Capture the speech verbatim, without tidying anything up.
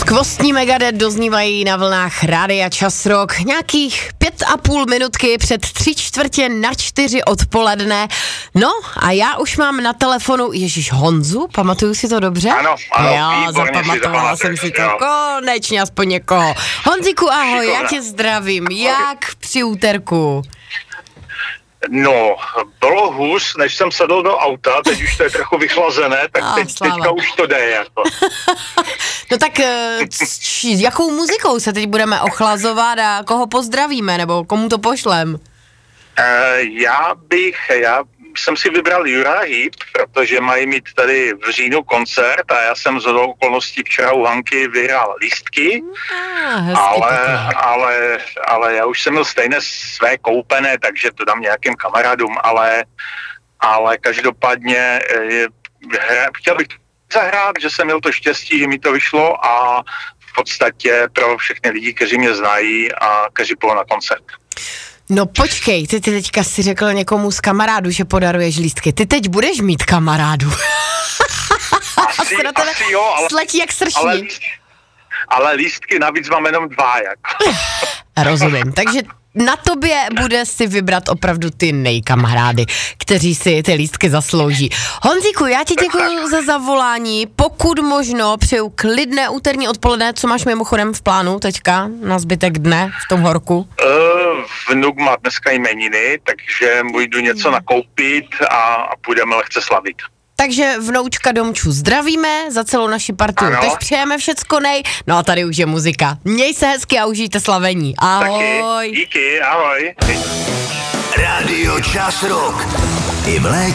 Skvostní Megadeth doznívají na vlnách Rádia Čas Rock. Nějakých pět a půl minutky před tři čtvrtě na čtyři odpoledne. No a já už mám na telefonu, ježiš, Honzu, pamatuju si to dobře? Ano, ano, jo, zapamatovala si jsem si to, jo. Konečně aspoň někoho. Honziku, ahoj, Šikovná. Já tě zdravím, jak při úterku? No, bylo hůř, než jsem sedl do auta, teď už to je trochu vychlazené, tak a, teď, teďka už to jde jako. No tak s jakou muzikou se teď budeme ochlazovat a koho pozdravíme, nebo komu to pošlem? Uh, já bych, já jsem si vybral Jura Heep, protože mají mít tady v říjnu koncert a já jsem z okolností včera u Hanky vyhrál lístky, ah, hezky, ale, ale, ale já už jsem měl stejné své koupené, takže to dám nějakým kamarádům, ale, ale každopádně je, chtěl bych zahrát, že jsem měl to štěstí, že mi to vyšlo a v podstatě pro všechny lidi, kteří mě znají a kteří půjdou na koncert. No počkej, ty, ty teďka si řekl někomu z kamarádu, že podaruješ lístky. Ty teď budeš mít kamarádu. Asi, asi jo, ale... Sletí jak sršní. Ale, ale lístky navíc mám jenom dva, jako. Rozumím, takže na tobě bude si vybrat opravdu ty nejkamarády, kteří si ty lístky zaslouží. Honzíku, já ti děkuji za zavolání, pokud možno přeju klidné úterní odpoledne, co máš mimochodem v plánu teďka na zbytek dne v tom horku? Uh, vnuk má dneska jmeniny, takže mu jdu něco nakoupit a, a půjdeme lehce slavit. Takže vnoučka Domču zdravíme, za celou naši partiu tež přejeme všecko nej, no a tady už je muzika. Měj se hezky a užijte slavení. Ahoj. Taky, díky, ahoj. Rádio Čas Rock. I v létě